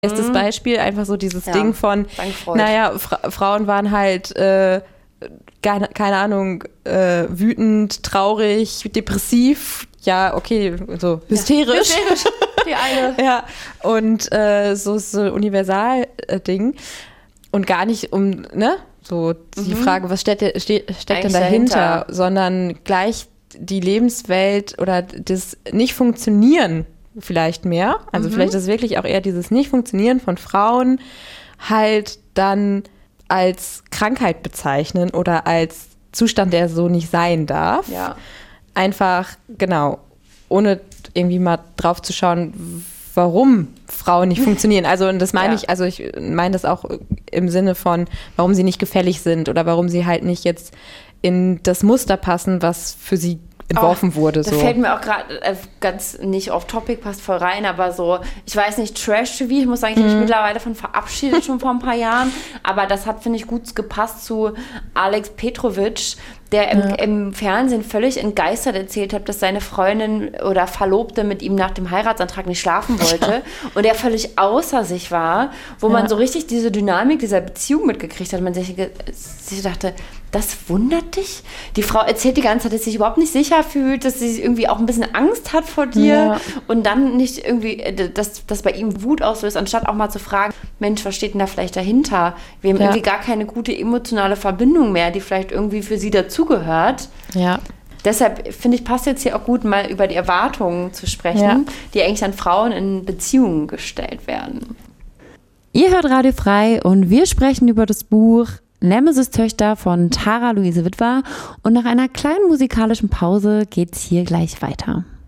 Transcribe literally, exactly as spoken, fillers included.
ist das Beispiel einfach so dieses ja, Ding von, naja, Fra- Frauen waren halt, äh, keine, keine Ahnung, äh, wütend, traurig, depressiv, ja, okay, so hysterisch. Ja, hysterisch, die eine. Ja, und äh, so ist so ein Universal-Ding und gar nicht um, ne, so mhm. die Frage, was steckt, ste- steckt denn dahinter, dahinter, sondern gleich die Lebenswelt oder das Nicht-Funktionieren vielleicht mehr. Also mhm. vielleicht ist es wirklich auch eher dieses Nicht-Funktionieren von Frauen halt dann als Krankheit bezeichnen oder als Zustand, der so nicht sein darf. Ja. Einfach, genau, ohne irgendwie mal drauf zu schauen, warum Frauen nicht funktionieren. Also und das meine ja. ich, also ich meine das auch im Sinne von, warum sie nicht gefällig sind oder warum sie halt nicht jetzt in das Muster passen, was für sie entworfen oh, wurde. So. Da fällt mir auch gerade äh, ganz nicht off topic, passt voll rein, aber so, ich weiß nicht, Trash-T V, ich muss sagen, ich habe mich mittlerweile von verabschiedet, schon vor ein paar Jahren, aber das hat, finde ich, gut gepasst zu Alex Petrovic, der im, ja. im Fernsehen völlig entgeistert erzählt hat, dass seine Freundin oder Verlobte mit ihm nach dem Heiratsantrag nicht schlafen wollte und er völlig außer sich war, wo ja. man so richtig diese Dynamik dieser Beziehung mitgekriegt hat. Man sich, sich dachte, das wundert dich? Die Frau erzählt die ganze Zeit, dass sie sich überhaupt nicht sicher fühlt, dass sie irgendwie auch ein bisschen Angst hat vor dir ja. und dann nicht irgendwie, dass das bei ihm Wut auslöst, anstatt auch mal zu fragen, Mensch, was steht denn da vielleicht dahinter? Wir haben ja. irgendwie gar keine gute emotionale Verbindung mehr, die vielleicht irgendwie für sie dazugehört. Ja. Deshalb finde ich, passt jetzt hier auch gut, mal über die Erwartungen zu sprechen, ja. die eigentlich an Frauen in Beziehungen gestellt werden. Ihr hört Radio Frei und wir sprechen über das Buch Nemesis-Töchter von Tara Luise Witwer und nach einer kleinen musikalischen Pause geht's hier gleich weiter.